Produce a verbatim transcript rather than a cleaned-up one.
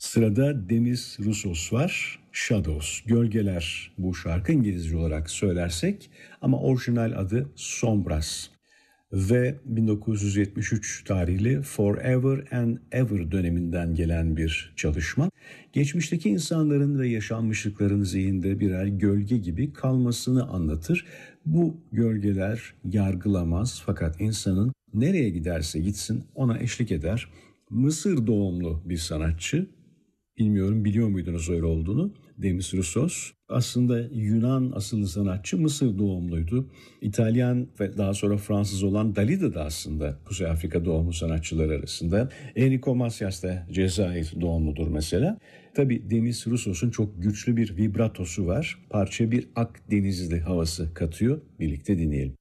Sırada Demis Roussos var. Shadows, Gölgeler bu şarkı İngilizce olarak söylersek ama orijinal adı Sombras. Ve bin dokuz yüz yetmiş üç tarihli Forever and Ever döneminden gelen bir çalışma. Geçmişteki insanların ve yaşanmışlıkların zihinde birer gölge gibi kalmasını anlatır. Bu gölgeler yargılamaz fakat insanın nereye giderse gitsin ona eşlik eder. Mısır doğumlu bir sanatçı. Bilmiyorum biliyor muydunuz öyle olduğunu? Demis Roussos aslında Yunan asıllı sanatçı, Mısır doğumluydu. İtalyan ve daha sonra Fransız olan Dalida da aslında Kuzey Afrika doğumlu sanatçılar arasında. Enrico Macias da Cezayir doğumludur mesela. Tabii Demis Roussos'un çok güçlü bir vibratosu var. Parça bir Akdenizli havası katıyor. Birlikte dinleyelim.